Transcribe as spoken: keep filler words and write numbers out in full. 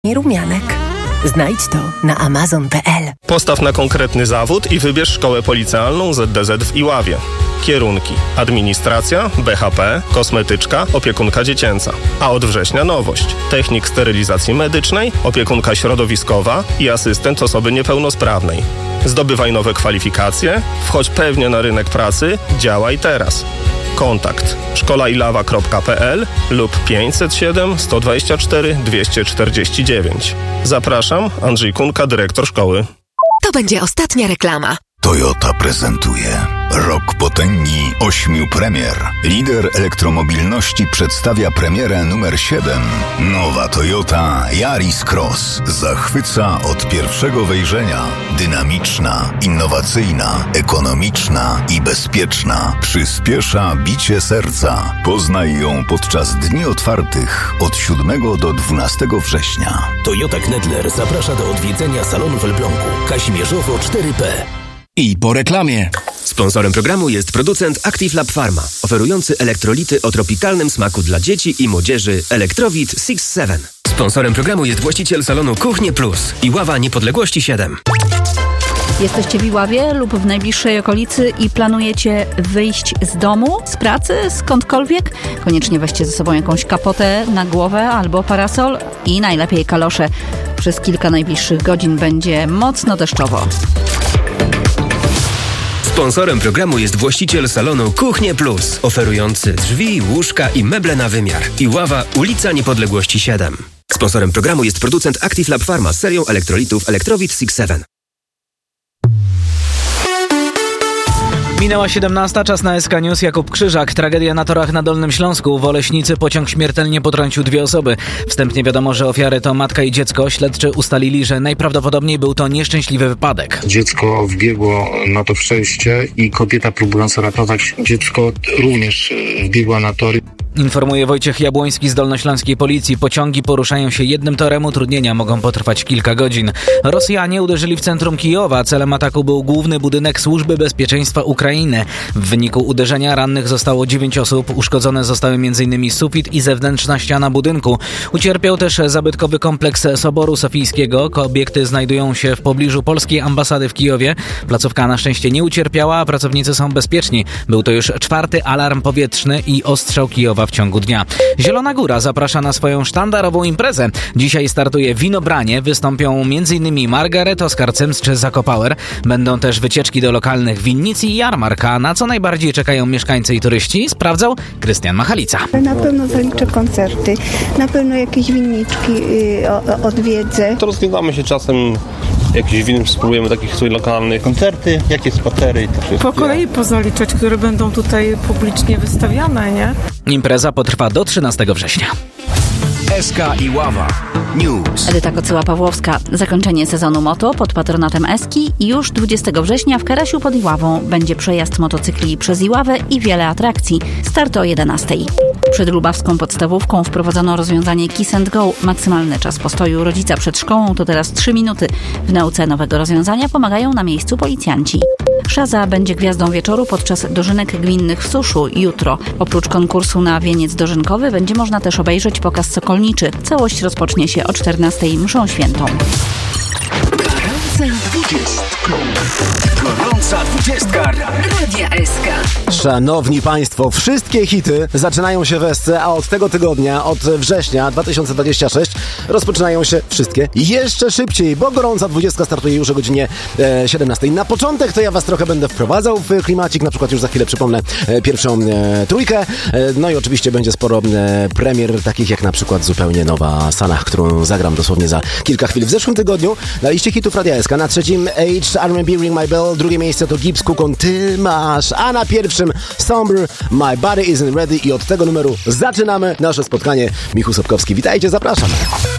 rumianek. Znajdź to na amazon kropka p l. Postaw na konkretny zawód i wybierz szkołę policealną Z D Z w Iławie. Kierunki: administracja, B H P, kosmetyczka, opiekunka dziecięca. A od września nowość: technik sterylizacji medycznej, opiekunka środowiskowa i asystent osoby niepełnosprawnej. Zdobywaj nowe kwalifikacje, wchodź pewnie na rynek pracy, działaj teraz. Kontakt: szkolailawa kropka p l lub pięćset siedem, sto dwadzieścia cztery, dwieście czterdzieści dziewięć. Zapraszam, Andrzej Kunka, dyrektor szkoły. To będzie ostatnia reklama. Toyota prezentuje Rok Potęgi ośmiu premier. Lider elektromobilności przedstawia premierę numer siedem. Nowa Toyota Yaris Cross zachwyca od pierwszego wejrzenia. Dynamiczna, innowacyjna, ekonomiczna i bezpieczna. Przyspiesza bicie serca. Poznaj ją podczas dni otwartych od siódmego do dwunastego września. Toyota Knedler zaprasza do odwiedzenia salonu w Elblągu. Kazimierzowo cztery P. I po reklamie. Sponsorem programu jest producent Active Lab Pharma, oferujący elektrolity o tropikalnym smaku dla dzieci i młodzieży Electrowit six seven. Sponsorem programu jest właściciel salonu Kuchnie Plus Iława Niepodległości siedem. Jesteście w Iławie lub w najbliższej okolicy i planujecie wyjść z domu, z pracy, skądkolwiek? Koniecznie weźcie ze sobą jakąś kapotę na głowę albo parasol i najlepiej kalosze. Przez kilka najbliższych godzin będzie mocno deszczowo. Sponsorem programu jest właściciel salonu Kuchnie Plus, oferujący drzwi, łóżka i meble na wymiar. Iława, ulica Niepodległości siedem. Sponsorem programu jest producent Active Lab Pharma z serią elektrolitów Electrowit six seven. Minęła siedemnasta, czas na S K News. Jakub Krzyżak. Tragedia na torach na Dolnym Śląsku. W Oleśnicy pociąg śmiertelnie potrącił dwie osoby. Wstępnie wiadomo, że ofiary to matka i dziecko. Śledczy ustalili, że najprawdopodobniej był to nieszczęśliwy wypadek. Dziecko wbiegło na to przejście i kobieta, próbująca ratować dziecko, również wbiegła na tory. Informuje Wojciech Jabłoński z Dolnośląskiej Policji. Pociągi poruszają się jednym torem, utrudnienia mogą potrwać kilka godzin. Rosjanie uderzyli w centrum Kijowa. Celem ataku był główny budynek Służby Bezpieczeństwa Ukrainy. W wyniku uderzenia rannych zostało dziewięć osób. Uszkodzone zostały m.in. sufit i zewnętrzna ściana budynku. Ucierpiał też zabytkowy kompleks Soboru Sofijskiego. Obiekty znajdują się w pobliżu polskiej ambasady w Kijowie. Placówka na szczęście nie ucierpiała, a pracownicy są bezpieczni. Był to już czwarty alarm powietrzny i ostrzał Kijowa w ciągu dnia. Zielona Góra zaprasza na swoją sztandarową imprezę. Dzisiaj startuje winobranie. Wystąpią m.in. Margaret, Oskar Cyms czy Zakopauer. Będą też wycieczki do lokalnych winnic i jarmarka. Na co najbardziej czekają mieszkańcy i turyści? Sprawdzał Krystian Machalica. Na pewno zaliczę koncerty. Na pewno jakieś winniczki yy, odwiedzę. To rozglądamy się czasem jakichś win, spróbujemy takich swoich lokalnych. Koncerty, jakieś spacery. Po kolei pozaliczać, które będą tutaj publicznie wystawiane, nie? Impreza potrwa do trzynastego września. S K Iława News. Edyta Kocyła-Pawłowska. Zakończenie sezonu moto pod patronatem Eski. Już dwudziestego września w Karasiu pod Iławą będzie przejazd motocykli przez Iławę i wiele atrakcji. Start o jedenastej. Przed lubawską podstawówką wprowadzono rozwiązanie Kiss and Go. Maksymalny czas postoju rodzica przed szkołą to teraz trzy minuty. W nauce nowego rozwiązania pomagają na miejscu policjanci. Szaza będzie gwiazdą wieczoru podczas dożynek gminnych w Suszu jutro. Oprócz konkursu na wieniec dożynkowy będzie można też obejrzeć pokaz sokolniczy. Całość rozpocznie się o czternastej mszą świętą. Gorąca dwudziestka. Gorąca dwudziestka Radia S K. Szanowni Państwo, wszystkie hity zaczynają się w S C, a od tego tygodnia, od września dwa tysiące dwudziestego szóstego rozpoczynają się wszystkie jeszcze szybciej, bo Gorąca dwudziestka startuje już o godzinie e, siedemnastej. Na początek to ja Was trochę będę wprowadzał w klimacik, na przykład już za chwilę przypomnę e, pierwszą e, trójkę, e, no i oczywiście będzie sporo e, premier, takich jak na przykład zupełnie nowa Sanach, którą zagram dosłownie za kilka chwil. W zeszłym tygodniu na liście hitów Radia S K na trzecim Age, R and B Ring My Bell, drugie miejsce to Gibbs Kukon Ty Masz, a na pierwszym Somber My Body Isn't Ready i od tego numeru zaczynamy nasze spotkanie. Michał Sobkowski, witajcie, zapraszam.